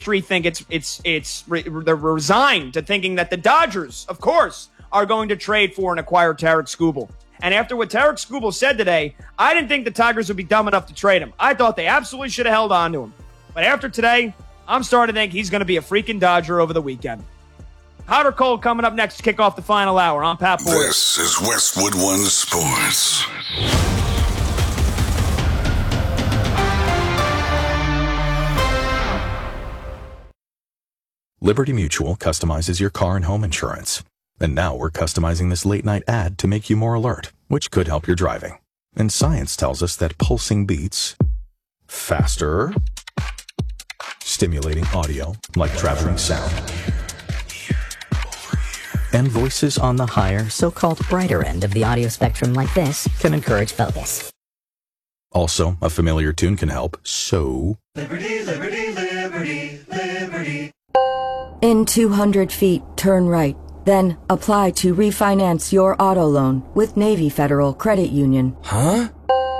Street think they're resigned to thinking that the Dodgers, of course, are going to trade for and acquire Tarik Skubal. And after what Tarik Skubal said today, I didn't think the Tigers would be dumb enough to trade him. I thought they absolutely should have held on to him. But after today, I'm starting to think he's going to be a freaking Dodger over the weekend. Hot or cold coming up next to kick off the final hour. I'm Pat Boyd. This is Westwood One Sports. Liberty Mutual customizes your car and home insurance. And now we're customizing this late-night ad to make you more alert, which could help your driving. And science tells us that pulsing beats faster, stimulating audio like traveling sound, and voices on the higher, so-called brighter end of the audio spectrum like this can encourage focus. Also, a familiar tune can help, so... Liberty, liberty, liberty, liberty. In 200 feet, turn right. Then apply to refinance your auto loan with Navy Federal Credit Union. Huh?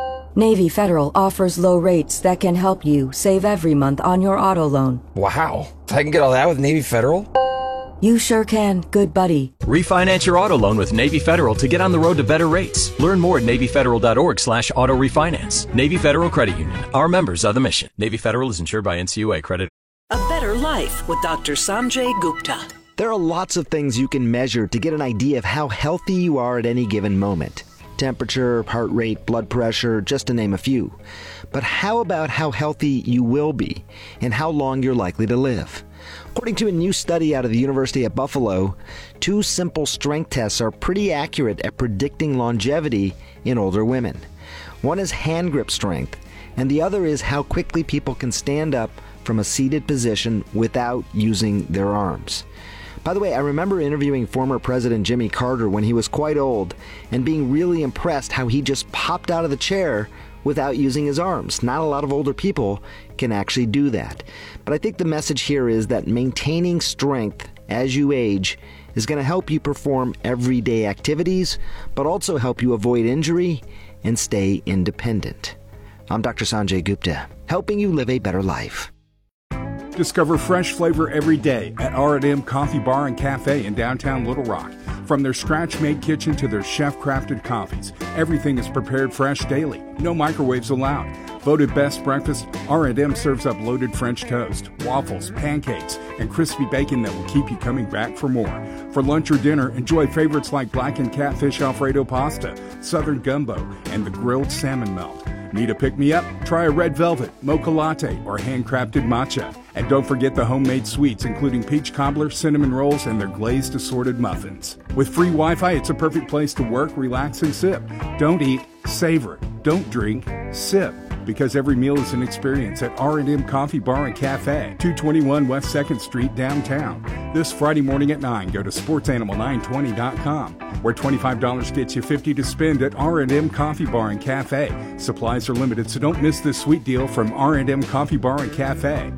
Navy Federal offers low rates that can help you save every month on your auto loan. Wow. I can get all that with Navy Federal? You sure can, good buddy. Refinance your auto loan with Navy Federal to get on the road to better rates. Learn more at NavyFederal.org/auto refinance. Navy Federal Credit Union. Our members are the mission. Navy Federal is insured by NCUA Credit. A Better Life with Dr. Sanjay Gupta. There are lots of things you can measure to get an idea of how healthy you are at any given moment. Temperature, heart rate, blood pressure, just to name a few. But how about how healthy you will be and how long you're likely to live? According to a new study out of the University at Buffalo, 2 simple strength tests are pretty accurate at predicting longevity in older women. One is hand grip strength, and the other is how quickly people can stand up from a seated position without using their arms. By the way, I remember interviewing former President Jimmy Carter when he was quite old and being really impressed how he just popped out of the chair without using his arms. Not a lot of older people can actually do that. But I think the message here is that maintaining strength as you age is going to help you perform everyday activities, but also help you avoid injury and stay independent. I'm Dr. Sanjay Gupta, helping you live a better life. Discover fresh flavor every day at R&M Coffee Bar and Cafe in downtown Little Rock. From their scratch-made kitchen to their chef-crafted coffees, everything is prepared fresh daily. No microwaves allowed. Voted best breakfast, R&M serves up loaded French toast, waffles, pancakes, and crispy bacon that will keep you coming back for more. For lunch or dinner, enjoy favorites like blackened catfish Alfredo pasta, southern gumbo, and the grilled salmon melt. Need a pick-me-up? Try a red velvet, mocha latte, or handcrafted matcha. And don't forget the homemade sweets, including peach cobbler, cinnamon rolls, and their glazed assorted muffins. With free Wi-Fi, it's a perfect place to work, relax, and sip. Don't eat, savor. Don't drink, sip. Because every meal is an experience at R&M Coffee Bar and Cafe, 221 West 2nd Street, downtown. This Friday morning at 9, go to sportsanimal920.com, where $25 gets you $50 to spend at R&M Coffee Bar and Cafe. Supplies are limited, so don't miss this sweet deal from R&M Coffee Bar and Cafe.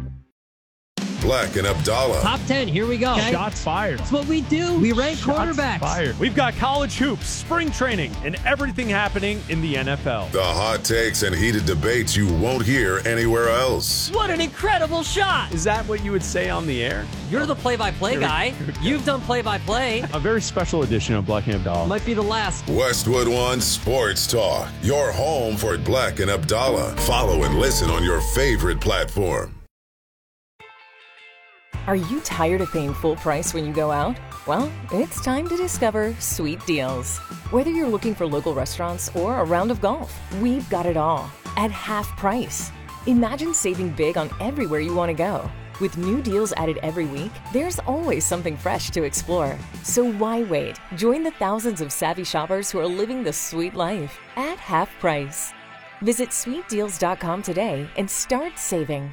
Black and Abdallah. Top 10, here we go. Okay? Shots fired. That's what we do. We rank quarterbacks. Fired. We've got college hoops, spring training, and everything happening in the NFL. The hot takes and heated debates you won't hear anywhere else. What an incredible shot. Is that what you would say on the air? You're the play-by-play guy. You've done play-by-play. A very special edition of Black and Abdallah. Might be the last. Westwood One Sports Talk. Your home for Black and Abdallah. Follow and listen on your favorite platform. Are you tired of paying full price when you go out? Well, it's time to discover Sweet Deals. Whether you're looking for local restaurants or a round of golf, we've got it all at half price. Imagine saving big on everywhere you want to go. With new deals added every week, there's always something fresh to explore. So why wait? Join the thousands of savvy shoppers who are living the sweet life at half price. Visit sweetdeals.com today and start saving.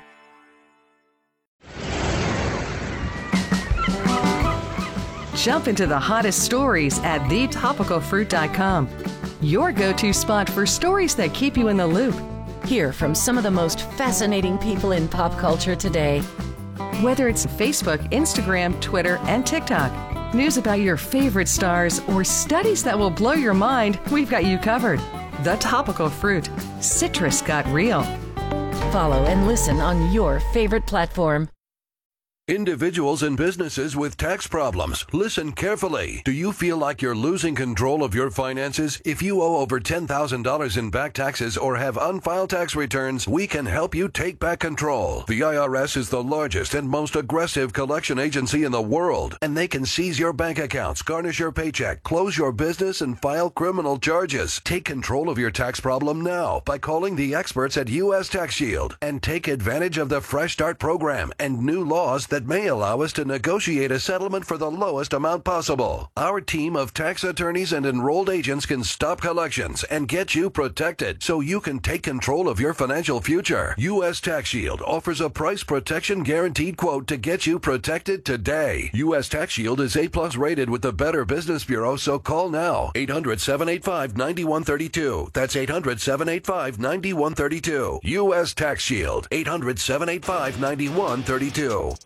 Jump into the hottest stories at thetopicalfruit.com. Your go-to spot for stories that keep you in the loop. Hear from some of the most fascinating people in pop culture today. Whether it's Facebook, Instagram, Twitter, and TikTok, news about your favorite stars, or studies that will blow your mind, we've got you covered. The Topical Fruit. Citrus got real. Follow and listen on your favorite platform. Individuals and businesses with tax problems, listen carefully. Do you feel like you're losing control of your finances? If you owe over $10,000 in back taxes or have unfiled tax returns, we can help you take back control. The IRS is the largest and most aggressive collection agency in the world, and they can seize your bank accounts, garnish your paycheck, close your business, and file criminal charges. Take control of your tax problem now by calling the experts at U.S. Tax Shield and take advantage of the Fresh Start program and new laws that may allow us to negotiate a settlement for the lowest amount possible. Our team of tax attorneys and enrolled agents can stop collections and get you protected so you can take control of your financial future. U.S. Tax Shield offers a price protection guaranteed quote to get you protected today. U.S. Tax Shield is A+ rated with the Better Business Bureau, so call now. 800-785-9132. That's 800-785-9132. U.S. Tax Shield. 800-785-9132.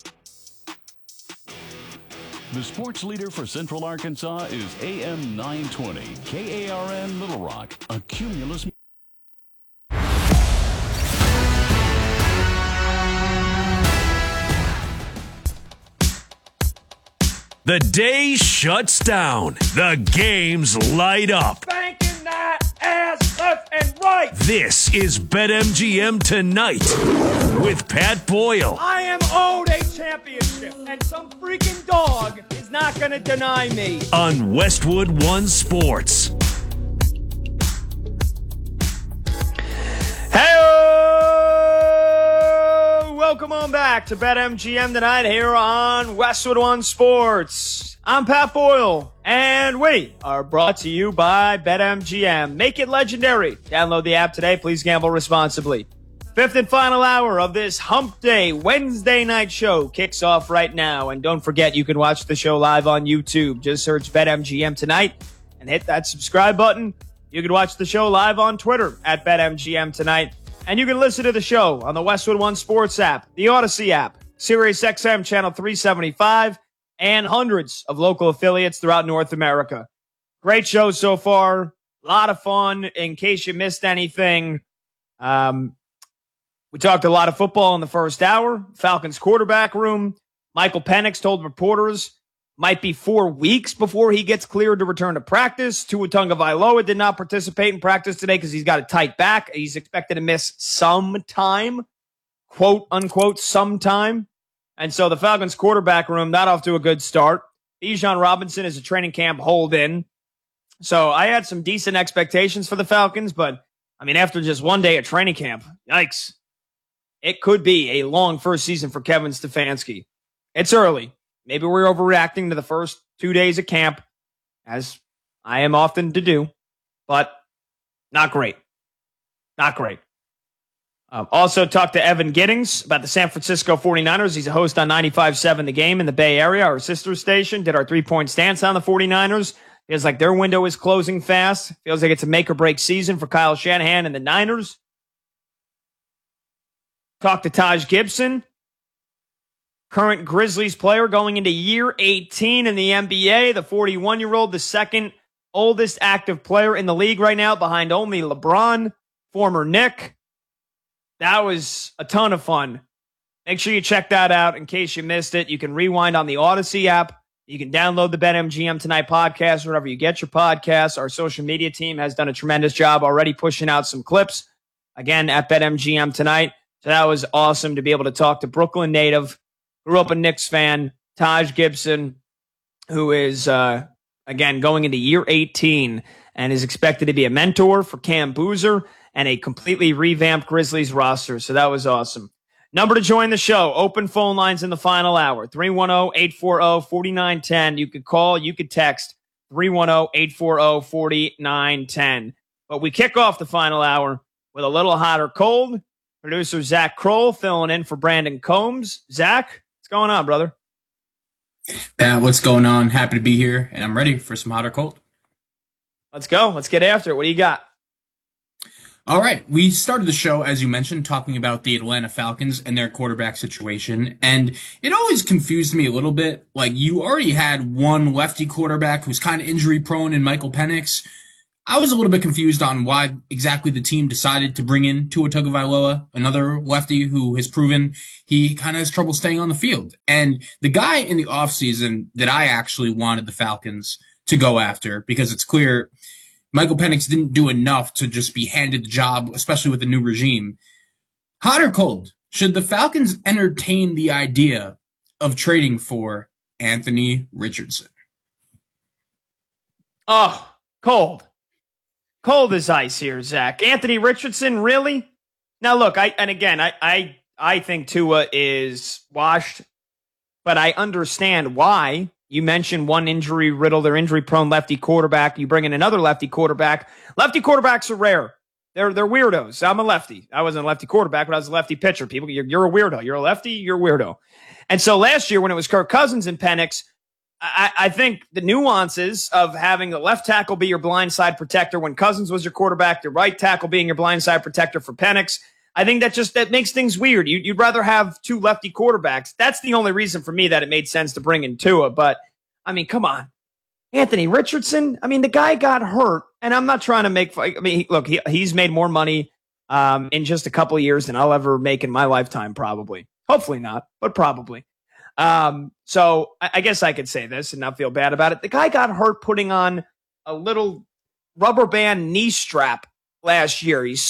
The sports leader for Central Arkansas is AM 920, KARN Little Rock, a Cumulus. The day shuts down. The games light up. Banking that ass left and right. This is BetMGM Tonight with Pat Boyle. I am owed a championship, and some freaking dog is not going to deny me. On Westwood One Sports. Hey, welcome on back to BetMGM Tonight here on Westwood One Sports. I'm Pat Boyle, and we are brought to you by BetMGM. Make it legendary. Download the app today. Please gamble responsibly. Fifth and final hour of this Hump Day Wednesday night show kicks off right now. And don't forget, you can watch the show live on YouTube. Just search BetMGM Tonight and hit that subscribe button. You can watch the show live on Twitter at BetMGM Tonight. And you can listen to the show on the Westwood One Sports app, the Odyssey app, SiriusXM Channel 375, and hundreds of local affiliates throughout North America. Great show so far. A lot of fun. In case you missed anything, we talked a lot of football in the first hour. Falcons quarterback room. Michael Penix told reporters might be 4 weeks before he gets cleared to return to practice. Tua Tagovailoa did not participate in practice today because he's got a tight back. He's expected to miss some time, quote unquote, sometime. And so the Falcons quarterback room, not off to a good start. Bijan Robinson is a training camp hold-in. So I had some decent expectations for the Falcons, but, I mean, after just 1 day of training camp, yikes. It could be a long first season for Kevin Stefanski. It's early. Maybe we're overreacting to the first 2 days of camp, as I am often to do, but not great. Not great. Also talked to Evan Giddings about the San Francisco 49ers. He's a host on 95.7 The Game in the Bay Area, our sister station. Did our three-point stance on the 49ers. Feels like their window is closing fast. Feels like it's a make-or-break season for Kyle Shanahan and the Niners. Talked to Taj Gibson, current Grizzlies player going into year 18 in the NBA. The 41-year-old, the second oldest active player in the league right now, behind only LeBron, former Knick. That was a ton of fun. Make sure you check that out in case you missed it. You can rewind on the Odyssey app. You can download the BetMGM Tonight podcast wherever you get your podcasts. Our social media team has done a tremendous job already pushing out some clips. Again, at BetMGM Tonight. So that was awesome to be able to talk to Brooklyn native, grew up a Knicks fan, Taj Gibson, who is, again, going into year 18 and is expected to be a mentor for Cam Boozer and a completely revamped Grizzlies roster. So that was awesome. Number to join the show, open phone lines in the final hour, 310-840-4910. You could call, you could text, 310-840-4910. But we kick off the final hour with a little hot or cold. Producer Zach Kroll filling in for Brandon Combs. Zach, what's going on, brother? What's going on? Happy to be here, and I'm ready for some hot or cold. Let's go. Let's get after it. What do you got? All right. We started the show, as you mentioned, talking about the Atlanta Falcons and their quarterback situation, and it always confused me a little bit. Like, you already had one lefty quarterback who's kind of injury-prone in Michael Penix. I was a little bit confused on why exactly the team decided to bring in Tua Tagovailoa, another lefty who has proven he kind of has trouble staying on the field. And the guy in the offseason that I actually wanted the Falcons to go after, because it's clear Michael Penix didn't do enough to just be handed the job, especially with the new regime. Hot or cold, should the Falcons entertain the idea of trading for Anthony Richardson? Oh, cold. Cold as ice here, Zach. Anthony Richardson, really? Now, look, I think Tua is washed, but I understand why. You mentioned one injury-riddled or injury-prone lefty quarterback. You bring in another lefty quarterback. Lefty quarterbacks are rare. They're weirdos. I'm a lefty. I wasn't a lefty quarterback, but I was a lefty pitcher. People, you're a weirdo. You're a lefty, you're a weirdo. And so last year when it was Kirk Cousins and Penix, I think the nuances of having the left tackle be your blindside protector when Cousins was your quarterback, the right tackle being your blindside protector for Penix, I think that makes things weird. You'd rather have two lefty quarterbacks. That's the only reason for me that it made sense to bring in Tua. But, I mean, come on. Anthony Richardson, I mean, the guy got hurt, and I'm not trying to make – I mean, look, he's made more money in just a couple of years than I'll ever make in my lifetime, probably. Hopefully not, but probably. So I guess I could say this and not feel bad about it. The guy got hurt putting on a little rubber band knee strap last year. He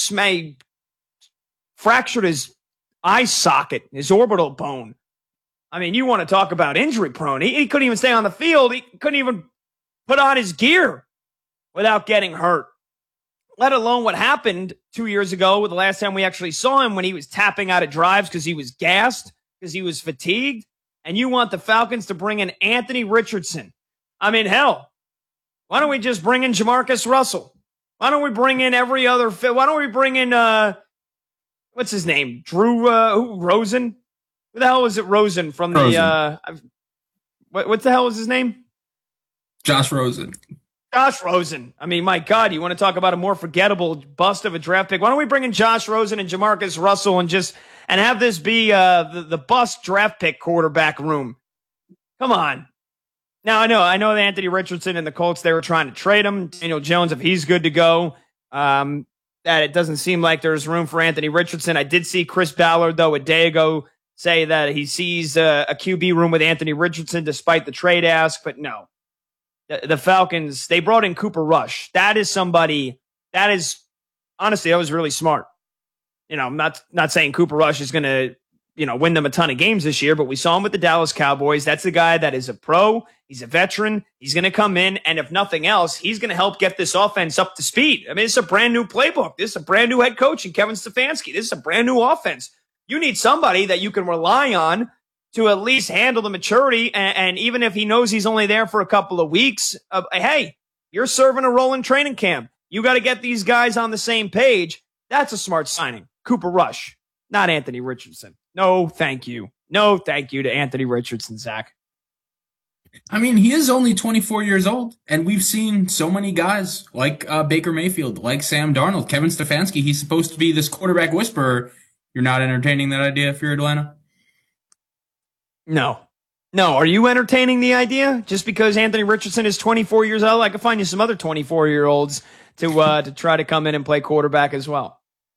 fractured his eye socket, his orbital bone. I mean, you want to talk about injury prone. He couldn't even stay on the field. He couldn't even put on his gear without getting hurt, let alone what happened 2 years ago with the last time we actually saw him when he was tapping out of drives because he was gassed, because he was fatigued. And you want the Falcons to bring in Anthony Richardson. I mean, hell, why don't we just bring in Jamarcus Russell? Why don't we bring in every other fit? Why don't we bring in, what's his name? Drew Rosen? Who the hell was it, Rosen from the, what the hell was his name? Josh Rosen. Josh Rosen. I mean, my God, you want to talk about a more forgettable bust of a draft pick? Why don't we bring in Josh Rosen and Jamarcus Russell and have this be the bust draft pick quarterback room? Come on. Now, I know that Anthony Richardson and the Colts, they were trying to trade him. Daniel Jones, if he's good to go, that it doesn't seem like there's room for Anthony Richardson. I did see Chris Ballard, though, a day ago say that he sees a QB room with Anthony Richardson despite the trade ask, but no. The Falcons, they brought in Cooper Rush. That is somebody that is, honestly, that was really smart. You know, I'm not saying Cooper Rush is going to, win them a ton of games this year, but we saw him with the Dallas Cowboys. That's the guy that is a pro. He's a veteran. He's going to come in, and if nothing else, he's going to help get this offense up to speed. I mean, it's a brand new playbook. This is a brand new head coach in Kevin Stefanski. This is a brand new offense. You need somebody that you can rely on to at least handle the maturity. And even if he knows he's only there for a couple of weeks, hey, you're serving a role in training camp. You got to get these guys on the same page. That's a smart signing. Cooper Rush, not Anthony Richardson. No, thank you. No, thank you to Anthony Richardson, Zach. I mean, he is only 24 years old, and we've seen so many guys like Baker Mayfield, like Sam Darnold, Kevin Stefanski. He's supposed to be this quarterback whisperer. You're not entertaining that idea if you're Atlanta? No. Are you entertaining the idea? Just because Anthony Richardson is 24 years old, I could find you some other 24-year-olds to try to come in and play quarterback as well.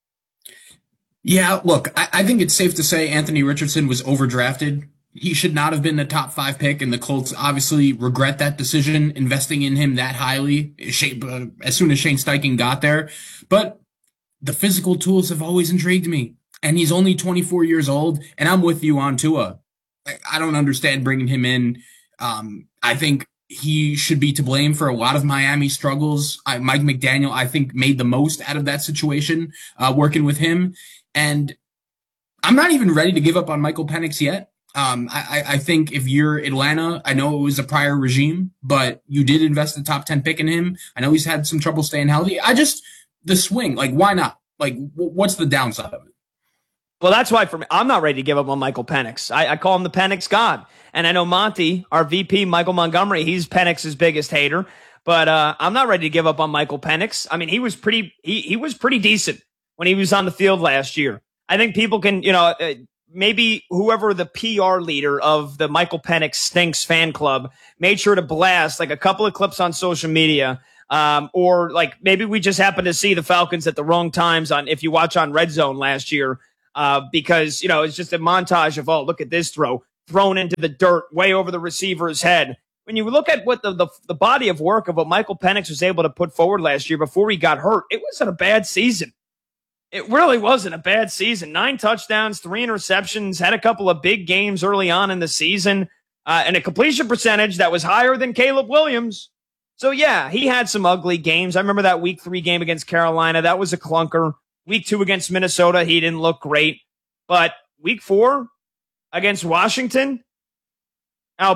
Yeah, look, I think it's safe to say Anthony Richardson was overdrafted. He should not have been the top 5 pick, and the Colts obviously regret that decision, investing in him that highly as soon as Shane Steichen got there. But the physical tools have always intrigued me, and he's only 24 years old, and I'm with you on Tua. I don't understand bringing him in. I think he should be to blame for a lot of Miami struggles. Mike McDaniel, I think, made the most out of that situation working with him. And I'm not even ready to give up on Michael Penix yet. I think if you're Atlanta, I know it was a prior regime, but you did invest the top 10 pick in him. I know he's had some trouble staying healthy. The swing, why not? What's the downside of it? Well, that's why for me, I'm not ready to give up on Michael Penix. I call him the Penix God. And I know Monty, our VP, Michael Montgomery, he's Penix's biggest hater. But I'm not ready to give up on Michael Penix. I mean, he was pretty decent when he was on the field last year. I think people can, maybe whoever the PR leader of the Michael Penix Stinks fan club made sure to blast a couple of clips on social media Or like maybe we just happen to see the Falcons at the wrong times if you watch on Red Zone last year, because, it's just a montage of, oh, look at this thrown into the dirt way over the receiver's head. When you look at what the body of work of what Michael Penix was able to put forward last year before he got hurt, it wasn't a bad season. It really wasn't a bad season. 9 touchdowns, 3 interceptions, had a couple of big games early on in the season, and a completion percentage that was higher than Caleb Williams. So, yeah, he had some ugly games. I remember that week 3 game against Carolina. That was a clunker. Week 2 against Minnesota, he didn't look great. But week 4 against Washington, in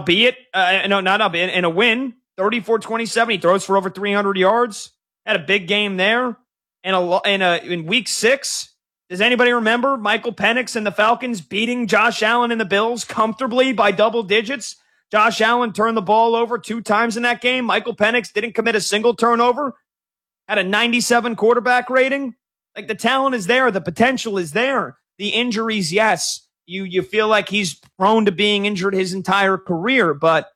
a win, 34-27. He throws for over 300 yards. Had a big game there. In week 6, does anybody remember Michael Penix and the Falcons beating Josh Allen and the Bills comfortably by double digits? Josh Allen turned the ball over 2 times in that game. Michael Penix didn't commit a single turnover. Had a 97 quarterback rating. Like, the talent is there. The potential is there. The injuries, yes. You feel like he's prone to being injured his entire career, but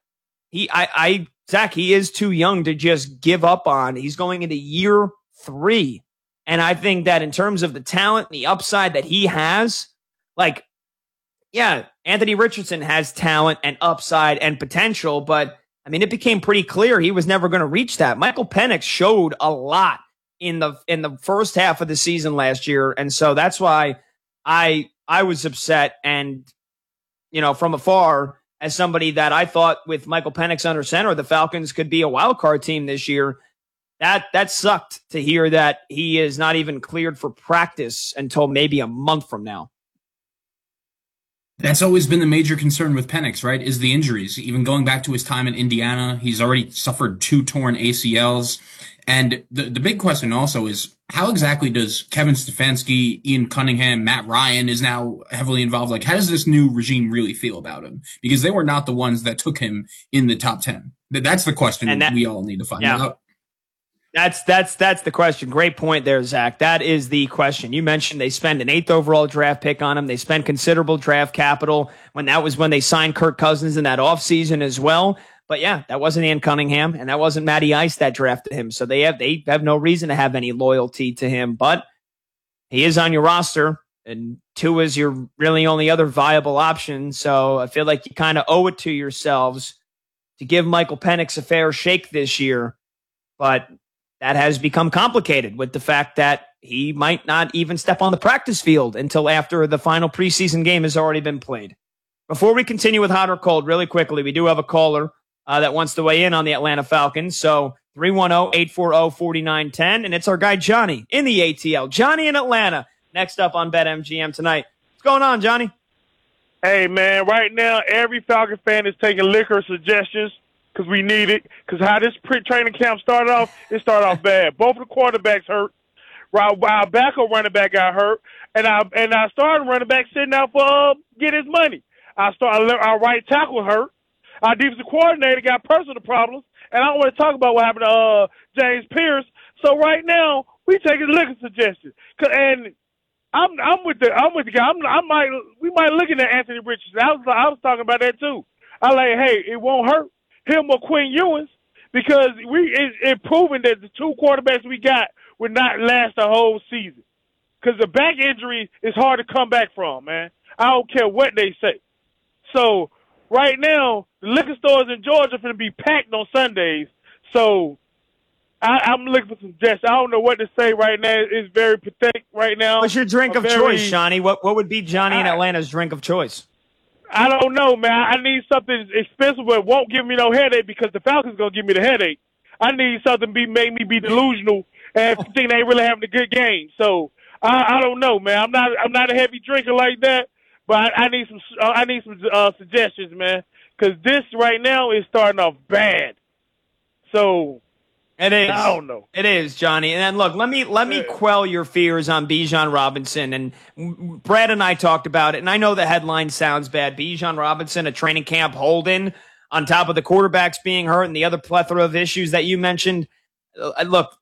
Zach, he is too young to just give up on. He's going into year 3. And I think that in terms of the talent and the upside that he has, like, yeah, Anthony Richardson has talent and upside and potential, but I mean, it became pretty clear he was never going to reach that. Michael Penix showed a lot in the first half of the season last year. And so that's why I was upset. And, from afar, as somebody that I thought with Michael Penix under center, the Falcons could be a wild card team this year. That sucked to hear that he is not even cleared for practice until maybe a month from now. That's always been the major concern with Penix, right? Is the injuries. Even going back to his time in Indiana, he's already suffered 2 torn ACLs. And the big question also is, how exactly does Kevin Stefanski, Ian Cunningham, Matt Ryan is now heavily involved? Like, how does this new regime really feel about him? Because they were not the ones that took him in the top 10. That's the question we all need to find out. That's the question. Great point there, Zach. That is the question. You mentioned they spent an 8th overall draft pick on him. They spent considerable draft capital when they signed Kirk Cousins in that offseason as well. But yeah, that wasn't Ian Cunningham and that wasn't Matty Ice that drafted him. So they have no reason to have any loyalty to him, but he is on your roster and Tua is your really only other viable option. So I feel like you kind of owe it to yourselves to give Michael Penix a fair shake this year. But that has become complicated with the fact that he might not even step on the practice field until after the final preseason game has already been played. Before we continue with hot or cold, really quickly, we do have a caller that wants to weigh in on the Atlanta Falcons. So 310-840-4910, and it's our guy Johnny in the ATL. Johnny in Atlanta, next up on BetMGM tonight. What's going on, Johnny? Hey, man, right now every Falcon fan is taking liquor suggestions because we need it. Because how this training camp started off, it started off bad. Both of the quarterbacks hurt. Our backup running back got hurt, and our starting running back sitting out for get his money. Our right tackle hurt. Our defensive coordinator got personal problems, and I don't want to talk about what happened to James Pierce. So right now we taking liquor suggestions, and I'm with the guy. We might looking at Anthony Richardson. I was talking about that too. I like, hey, it won't hurt him or Quinn Ewers because it's proven that the 2 quarterbacks we got would not last the whole season. Because the back injury is hard to come back from, man. I don't care what they say. So right now, the liquor stores in Georgia are going to be packed on Sundays. So I'm looking for some suggestions. I don't know what to say right now. It's very pathetic right now. What's your drink of choice, Johnny? What would be Johnny in Atlanta's drink of choice? I don't know, man. I need something expensive but won't give me no headache because the Falcons going to give me the headache. I need something make me be delusional and think they ain't really having a good game. So I don't know, man. I'm not a heavy drinker like that, but I need some suggestions, man, because this right now is starting off bad. So it is. I don't know. It is, Johnny. And then look, let me quell your fears on Bijan Robinson. And Brad and I talked about it, and I know the headline sounds bad. Bijan Robinson, a training camp hold-in on top of the quarterbacks being hurt and the other plethora of issues that you mentioned. Look,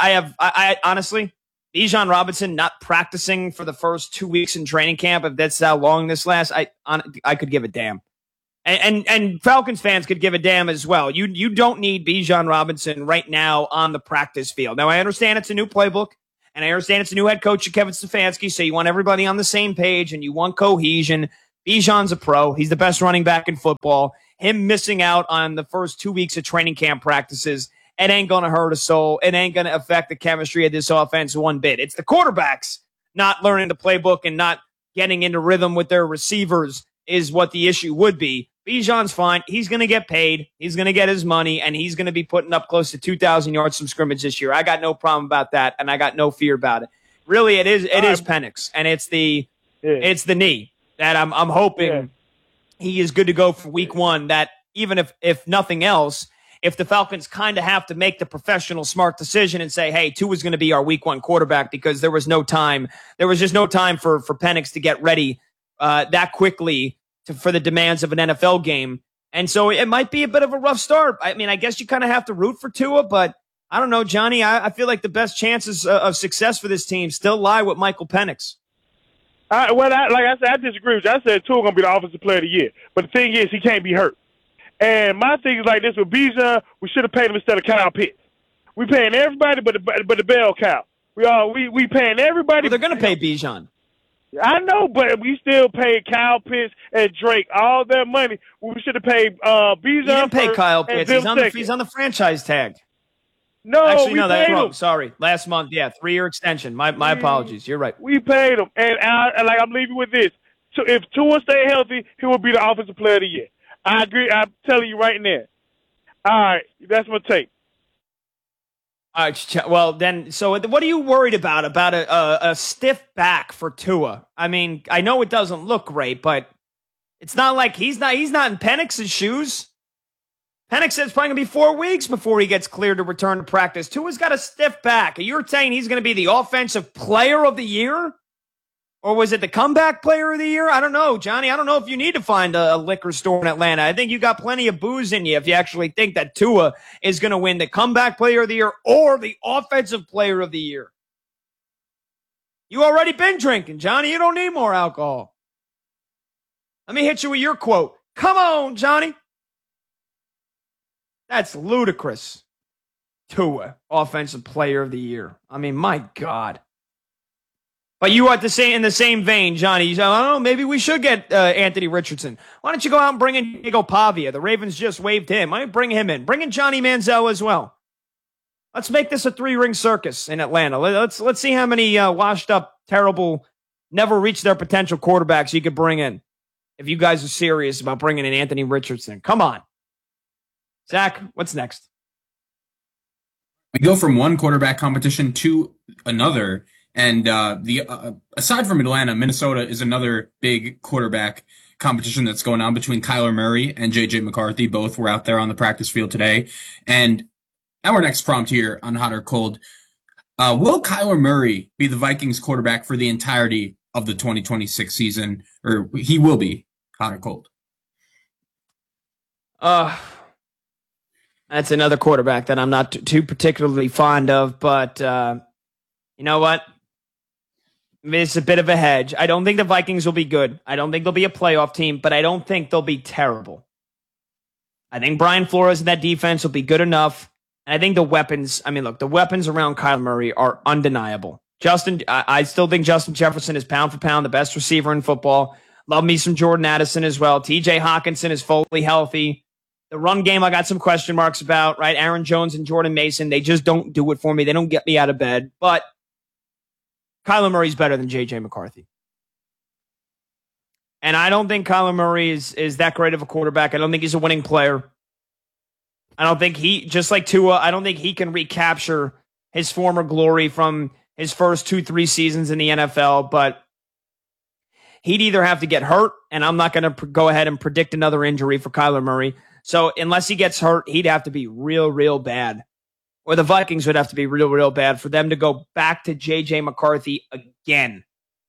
I honestly, Bijan Robinson not practicing for the first 2 weeks in training camp, if that's how long this lasts, I could give a damn. And Falcons fans could give a damn as well. You don't need Bijan Robinson right now on the practice field. Now, I understand it's a new playbook, and I understand it's a new head coach, Kevin Stefanski, so you want everybody on the same page, and you want cohesion. Bijan's a pro. He's the best running back in football. Him missing out on the first 2 weeks of training camp practices, it ain't going to hurt a soul. It ain't going to affect the chemistry of this offense one bit. It's the quarterbacks not learning the playbook and not getting into rhythm with their receivers is what the issue would be. Bijan's fine. He's going to get paid. He's going to get his money, and he's going to be putting up close to 2,000 yards from scrimmage this year. I got no problem about that, and I got no fear about it. Really, it is Penix, and it's the knee that I'm hoping he is good to go for week one. That even if nothing else, if the Falcons kind of have to make the professional smart decision and say, hey, Tua is going to be our week one quarterback, because there was just no time for Penix to get ready that quickly for the demands of an NFL game. And so it might be a bit of a rough start. I mean, I guess you kind of have to root for Tua, but I don't know, Johnny. I feel like the best chances of success for this team still lie with Michael Penix. Like I said, I disagree with you. I said Tua going to be the offensive player of the year. But the thing is, he can't be hurt. And my thing is like this with Bijan, we should have paid him instead of Kyle Pitts. We paying everybody but the bell cow. We paying everybody. Well, they're going to pay Bijan. I know, but we still paid Kyle Pitts and Drake all their money. We should have paid Bijan. You didn't pay Kyle Pitts. He's on the franchise tag. No, actually, no, that's wrong. Him. Sorry, last month, 3-year extension. My apologies. You're right. We paid him, and I'm leaving with this. So if Tua stay healthy, he will be the offensive player of the year. I agree. I'm telling you right now. All right, that's my take. All right, well, then, so what are you worried about a stiff back for Tua? I mean, I know it doesn't look great, but it's not like he's not in Penix's shoes. Penix says it's probably going to be 4 weeks before he gets cleared to return to practice. Tua's got a stiff back. You're saying he's going to be the offensive player of the year? Or was it the comeback player of the year? I don't know, Johnny. I don't know if you need to find a liquor store in Atlanta. I think you got plenty of booze in you if you actually think that Tua is going to win the comeback player of the year or the offensive player of the year. You already been drinking, Johnny. You don't need more alcohol. Let me hit you with your quote. Come on, Johnny. That's ludicrous. Tua, offensive player of the year. I mean, my God. But you are in the same vein, Johnny. You say, I don't know, maybe we should get Anthony Richardson. Why don't you go out and bring in Diego Pavia? The Ravens just waived him. Why don't you bring him in? Bring in Johnny Manziel as well. Let's make this a 3-ring circus in Atlanta. Let's see how many washed up, terrible, never reached their potential quarterbacks you could bring in. If you guys are serious about bringing in Anthony Richardson. Come on. Zach, what's next? We go from one quarterback competition to another. And aside from Atlanta, Minnesota is another big quarterback competition that's going on between Kyler Murray and J.J. McCarthy. Both were out there on the practice field today. And our next prompt here on Hot or Cold, will Kyler Murray be the Vikings quarterback for the entirety of the 2026 season? Or he will be, hot or cold? That's another quarterback that I'm not too particularly fond of. But you know what? It's a bit of a hedge. I don't think the Vikings will be good. I don't think they'll be a playoff team, but I don't think they'll be terrible. I think Brian Flores and that defense will be good enough. And I think the weapons, the weapons around Kyler Murray are undeniable. I still think Justin Jefferson is pound for pound the best receiver in football. Love me some Jordan Addison as well. TJ Hawkinson is fully healthy. The run game, I got some question marks about, right? Aaron Jones and Jordan Mason, they just don't do it for me. They don't get me out of bed. But Kyler Murray's better than J.J. McCarthy. And I don't think Kyler Murray is that great of a quarterback. I don't think he's a winning player. I don't think just like Tua, I don't think he can recapture his former glory from his first 2-3 seasons in the NFL. But he'd either have to get hurt, and I'm not going to go ahead and predict another injury for Kyler Murray. So unless he gets hurt, he'd have to be real, real bad. Or the Vikings would have to be real, real bad for them to go back to J.J. McCarthy again.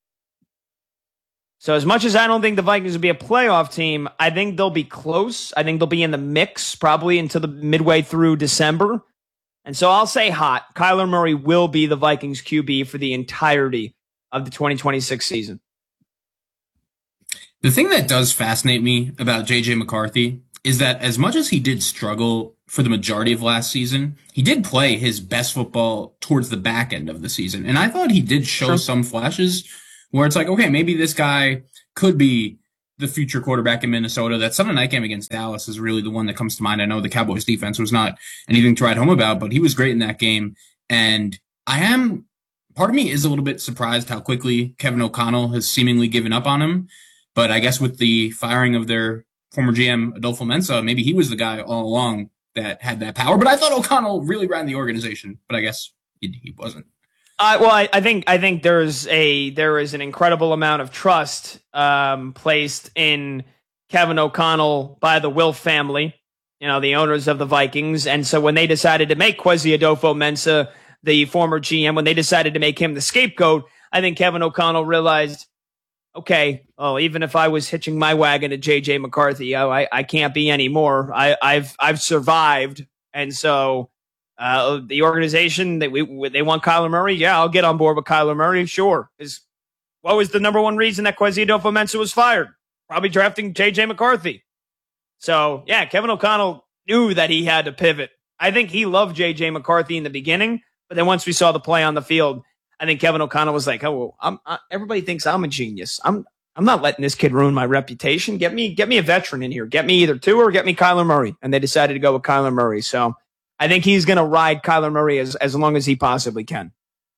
So as much as I don't think the Vikings will be a playoff team, I think they'll be close. I think they'll be in the mix probably until the midway through December. And so I'll say hot. Kyler Murray will be the Vikings QB for the entirety of the 2026 season. The thing that does fascinate me about JJ McCarthy is that as much as he did struggle for the majority of last season, he did play his best football towards the back end of the season. And I thought he did show some flashes where it's like, okay, maybe this guy could be the future quarterback in Minnesota. That Sunday night game against Dallas is really the one that comes to mind. I know the Cowboys defense was not anything to write home about, but he was great in that game. And part of me is a little bit surprised how quickly Kevin O'Connell has seemingly given up on him. But I guess with the firing of their former GM, Adolfo Mensa, maybe he was the guy all along that had that power. But I thought O'Connell really ran the organization, but I guess he wasn't. I think there is an incredible amount of trust placed in Kevin O'Connell by the Wilf family, the owners of the Vikings. And so when they decided to make Kwesi Adolfo-Mensah the former GM, when they decided to make him the scapegoat, I think Kevin O'Connell realized, okay, even if I was hitching my wagon to JJ McCarthy, I can't be anymore. I've survived, and so the organization they want Kyler Murray. Yeah, I'll get on board with Kyler Murray. Sure. What was the number one reason that Kwesi Adolfo-Mensah was fired? Probably drafting JJ McCarthy. So yeah, Kevin O'Connell knew that he had to pivot. I think he loved JJ McCarthy in the beginning, but then once we saw the play on the field, I think Kevin O'Connell was like, "Oh, everybody thinks I'm a genius. I'm not letting this kid ruin my reputation. Get me a veteran in here. Get me either Tua or get me Kyler Murray." And they decided to go with Kyler Murray. So I think he's going to ride Kyler Murray as long as he possibly can.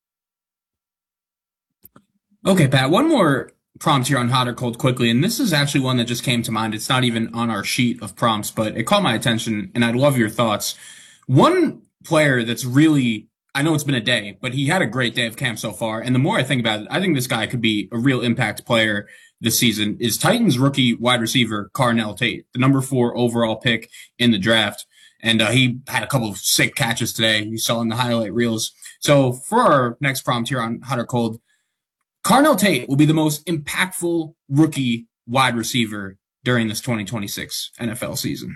Okay, Pat. One more prompt here on Hot or Cold quickly, and this is actually one that just came to mind. It's not even on our sheet of prompts, but it caught my attention, and I'd love your thoughts. One player that's really, I know it's been a day, but he had a great day of camp so far. And the more I think about it, I think this guy could be a real impact player this season, is Titans rookie wide receiver Carnell Tate, the number 4 overall pick in the draft. And he had a couple of sick catches today. You saw in the highlight reels. So for our next prompt here on Hot or Cold, Carnell Tate will be the most impactful rookie wide receiver during this 2026 NFL season.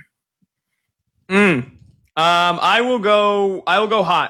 I will go hot.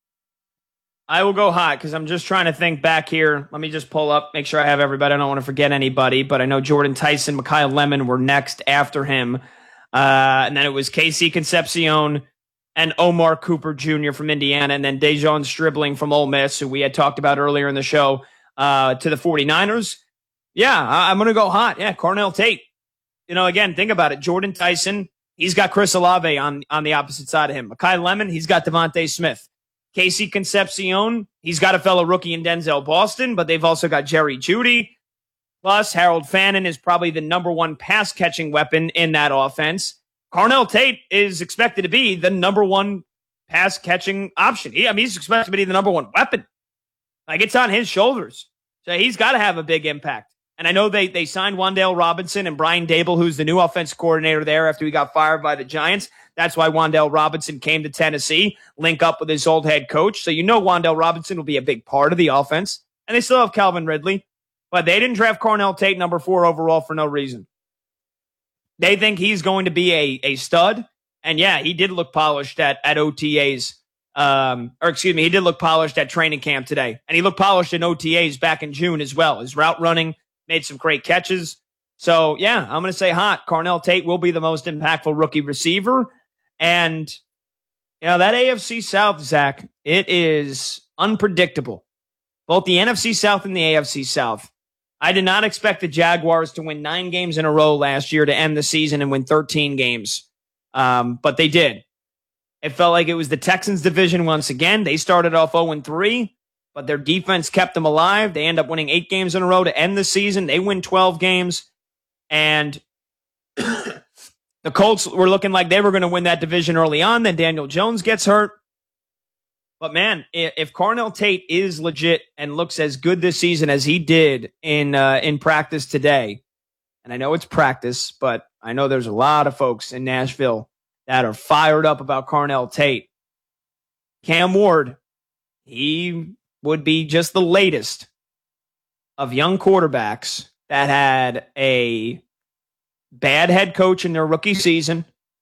I will go hot because I'm just trying to think back here. Let me just pull up, make sure I have everybody. I don't want to forget anybody, but I know Jordan Tyson, Mekhi Lemon were next after him. And then it was KC Concepcion and Omar Cooper Jr. from Indiana, and then Dejon Stribling from Ole Miss, who we had talked about earlier in the show, to the 49ers. Yeah, I'm going to go hot. Yeah, Carnell Tate. Again, think about it. Jordan Tyson, he's got Chris Olave on the opposite side of him. Mekhi Lemon, he's got Devontae Smith. KC Concepcion, he's got a fellow rookie in Denzel Boston, but they've also got Jerry Jeudy. Plus, Harold Fannin is probably the number 1 pass-catching weapon in that offense. Carnell Tate is expected to be the number 1 pass-catching option. He's expected to be the number 1 weapon. Like, it's on his shoulders. So he's got to have a big impact. And I know they signed Wan'Dale Robinson and Brian Dable, who's the new offense coordinator there after he got fired by the Giants. That's why Wan'Dale Robinson came to Tennessee, link up with his old head coach. So Wan'Dale Robinson will be a big part of the offense. And they still have Calvin Ridley. But they didn't draft Carnell Tate number 4 overall for no reason. They think he's going to be a stud. And yeah, he did look polished at OTAs. He did look polished at training camp today. And he looked polished in OTAs back in June as well. His route running, made some great catches. So yeah, I'm going to say hot. Carnell Tate will be the most impactful rookie receiver. And that AFC South, Zach, it is unpredictable. Both the NFC South and the AFC South. I did not expect the Jaguars to win 9 games in a row last year to end the season and win 13 games. But they did. It felt like it was the Texans division once again. They started off 0-3, but their defense kept them alive. They end up winning 8 games in a row to end the season. They win 12 games. And the Colts were looking like they were going to win that division early on. Then Daniel Jones gets hurt. But man, if Carnell Tate is legit and looks as good this season as he did in practice today, and I know it's practice, but I know there's a lot of folks in Nashville that are fired up about Carnell Tate. Cam Ward, he would be just the latest of young quarterbacks that had a bad head coach in their rookie season.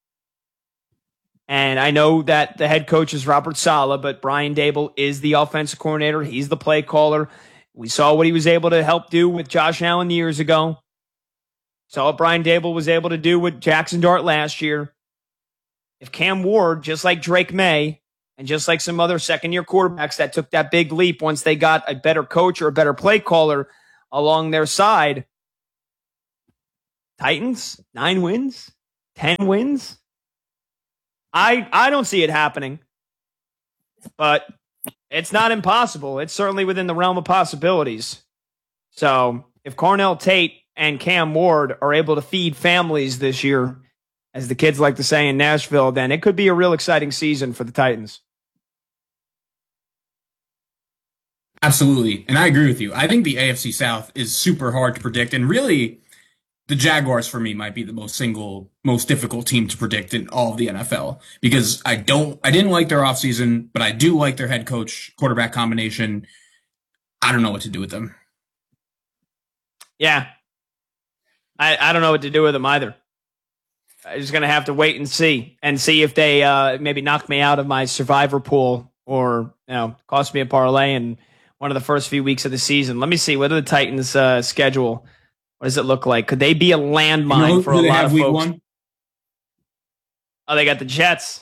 And I know that the head coach is Robert Saleh, but Brian Dable is the offensive coordinator. He's the play caller. We saw what he was able to help do with Josh Allen years ago. Saw what Brian Dable was able to do with Jackson Dart last year. If Cam Ward, just like Drake May, and just like some other second-year quarterbacks that took that big leap once they got a better coach or a better play caller along their side, Titans, 9 wins, 10 wins. I don't see it happening, but it's not impossible. It's certainly within the realm of possibilities. So if Cornell Tate and Cam Ward are able to feed families this year, as the kids like to say in Nashville, then it could be a real exciting season for the Titans. Absolutely. And I agree with you. I think the AFC South is super hard to predict. And really, the Jaguars for me might be the most difficult team to predict in all of the NFL, because I didn't like their offseason, but I do like their head coach quarterback combination. I don't know what to do with them. Yeah. I don't know what to do with them either. I'm just going to have to wait and see if they maybe knock me out of my survivor pool or, cost me a parlay in one of the first few weeks of the season. Let me see. What are the Titans' schedule? What does it look like? Could they be a landmine for a lot of folks? One? Oh, they got the Jets.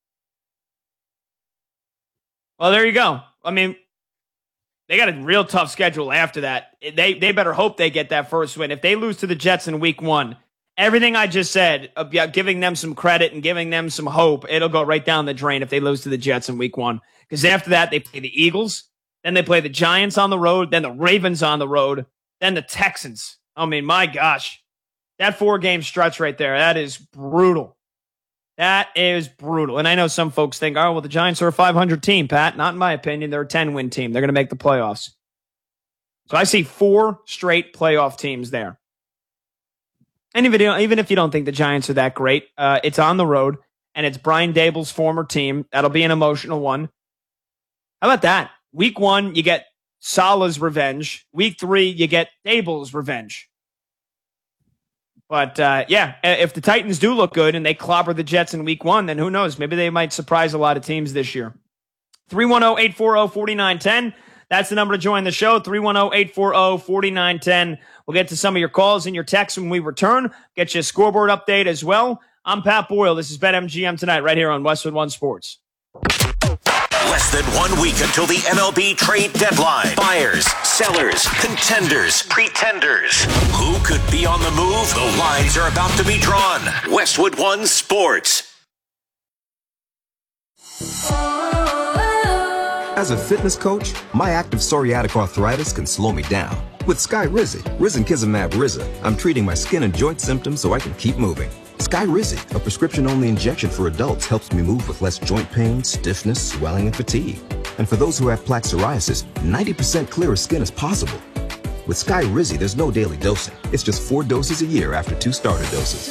Well, there you go. I mean, they got a real tough schedule after that. They better hope they get that first win. If they lose to the Jets in week 1, everything I just said about giving them some credit and giving them some hope, it'll go right down the drain if they lose to the Jets in week 1. Because after that, they play the Eagles, then they play the Giants on the road, then the Ravens on the road, then the Texans. I mean, my gosh, that 4-game stretch right there, that is brutal. That is brutal. And I know some folks think, oh, well, the Giants are a 500 team, Pat. Not in my opinion. They're a 10-win team. They're going to make the playoffs. So I see 4 straight playoff teams there. And even if you don't think the Giants are that great, it's on the road, and it's Brian Dable's former team. That'll be an emotional one. How about that? Week 1, you get Salah's revenge. Week 3, you get Dable's revenge. But, if the Titans do look good and they clobber the Jets in week 1, then who knows? Maybe they might surprise a lot of teams this year. 310-840-4910. That's the number to join the show, 310-840-4910. We'll get to some of your calls and your texts when we return. Get you a scoreboard update as well. I'm Pat Boyle. This is BetMGM Tonight right here on Westwood One Sports. Less than 1 week until the MLB trade deadline. Buyers, sellers, contenders, pretenders. Who could be on the move? The lines are about to be drawn. Westwood One Sports. As a fitness coach, my active psoriatic arthritis can slow me down. With Skyrizi, risankizumab Riza, I'm treating my skin and joint symptoms so I can keep moving. Skyrizi, a prescription-only injection for adults, helps me move with less joint pain, stiffness, swelling, and fatigue. And for those who have plaque psoriasis, 90% clearer skin is possible. With Skyrizi, there's no daily dosing. It's just 4 doses a year after 2 starter doses.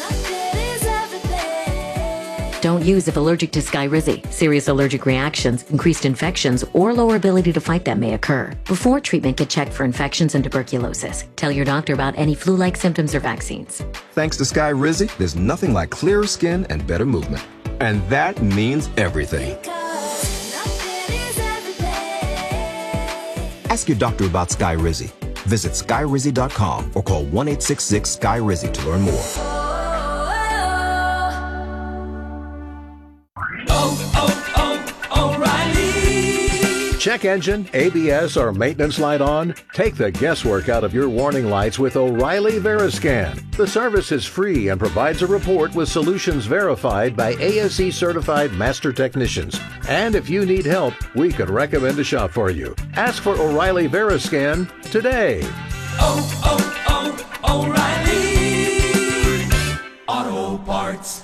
Don't use if allergic to Skyrizi. Serious allergic reactions, increased infections, or lower ability to fight them may occur. Before treatment, get checked for infections and tuberculosis. Tell your doctor about any flu-like symptoms or vaccines. Thanks to Skyrizi, there's nothing like clearer skin and better movement. And that means everything. Ask your doctor about Skyrizi. Visit Skyrizi.com or call 1-866-SKY-RIZI to learn more. Check engine, ABS, or maintenance light on? Take the guesswork out of your warning lights with O'Reilly Veriscan. The service is free and provides a report with solutions verified by ASE certified master technicians. And if you need help, we could recommend a shop for you. Ask for O'Reilly Veriscan today. O'Reilly Auto Parts.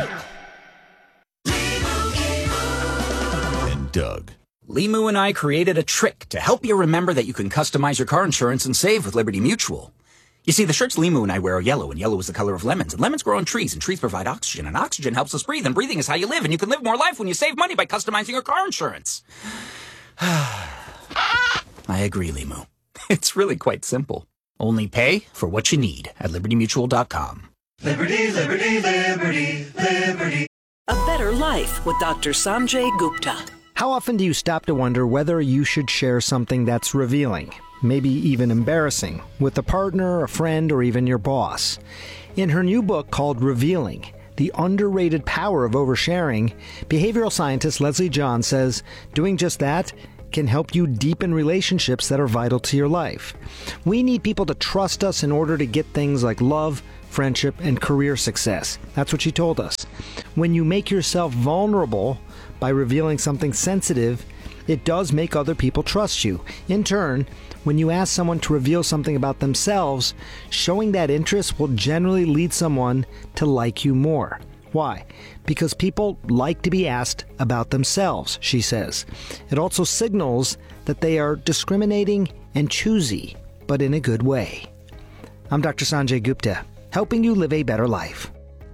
And Doug. Limu and I created a trick to help you remember that you can customize your car insurance and save with Liberty Mutual. You see, the shirts Limu and I wear are yellow, and yellow is the color of lemons, and lemons grow on trees, and trees provide oxygen, and oxygen helps us breathe, and breathing is how you live, and you can live more life when you save money by customizing your car insurance. I agree, Limu. It's really quite simple. Only pay for what you need at LibertyMutual.com. Liberty, liberty, liberty, liberty. A better life with Dr. Sanjay Gupta. How often do you stop to wonder whether you should share something that's revealing? maybe even embarrassing, with a partner, a friend, or even your boss. In her new book called Revealing, The Underrated Power of Oversharing, behavioral scientist Leslie John says doing just that can help you deepen relationships that are vital to your life. We need people to trust us in order to get things like love, friendship, and career success. That's what she told us. When you make yourself vulnerable by revealing something sensitive, it does make other people trust you. In turn, when you ask someone to reveal something about themselves, showing that interest will generally lead someone to like you more. Why? Because people like to be asked about themselves, she says. It also signals that they are discriminating and choosy, but in a good way. I'm Dr. Sanjay Gupta, helping you live a better life.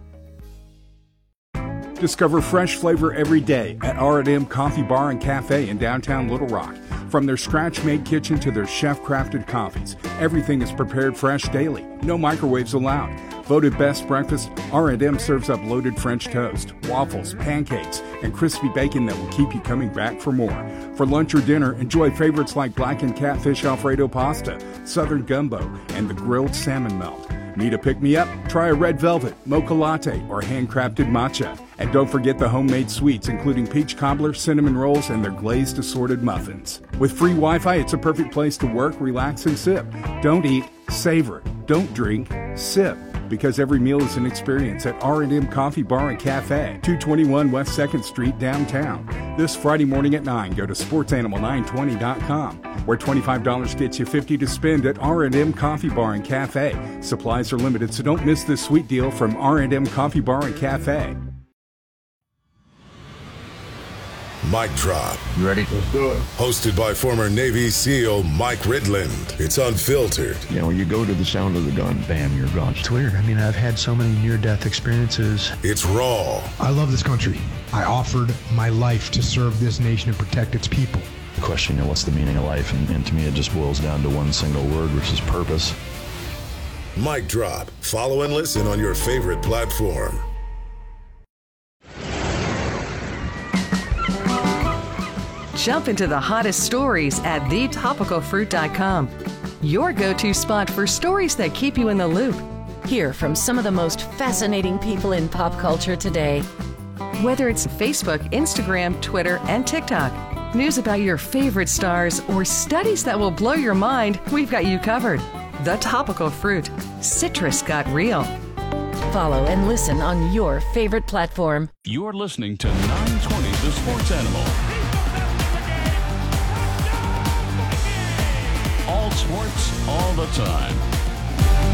Discover fresh flavor every day at R&M Coffee Bar and Cafe in downtown Little Rock. From their scratch-made kitchen to their chef-crafted coffees, everything is prepared fresh daily. No microwaves allowed. Voted best breakfast, R&M serves up loaded French toast, waffles, pancakes, and crispy bacon that will keep you coming back for more. For lunch or dinner, enjoy favorites like blackened catfish Alfredo pasta, southern gumbo, and the grilled salmon melt. Need a pick-me-up? Try a red velvet, mocha latte, or handcrafted matcha. And don't forget the homemade sweets, including peach cobbler, cinnamon rolls, and their glazed assorted muffins. With free Wi-Fi, it's a perfect place to work, relax, and sip. Don't eat, savor. Don't drink, sip. Because every meal is an experience at R&M Coffee Bar and Cafe, 221 West 2nd Street, downtown. This Friday morning at 9, go to sportsanimal920.com, where $25 gets you $50 to spend at R&M Coffee Bar and Cafe. Supplies are limited, so don't miss this sweet deal from R&M Coffee Bar and Cafe. Mic Drop. You ready? Let's do it. Hosted by former Navy SEAL Mike Ridland. It's unfiltered. You know, when you go to the sound of the gun, bam, you're gone. It's weird. I mean, I've had so many near-death experiences. It's raw. I love this country. I offered my life to serve this nation and protect its people. The question, you know, what's the meaning of life? And to me, it just boils down to one single word, which is purpose. Mic Drop. Follow and listen on your favorite platform. Jump into the hottest stories at thetopicalfruit.com. Your go-to spot for stories that keep you in the loop. Hear from some of the most fascinating people in pop culture today. Whether it's Facebook, Instagram, Twitter, and TikTok, news about your favorite stars, or studies that will blow your mind, we've got you covered. The Topical Fruit. Citrus got real. Follow and listen on your favorite platform. You're listening to 920 The Sports Animal. All sports, all the time.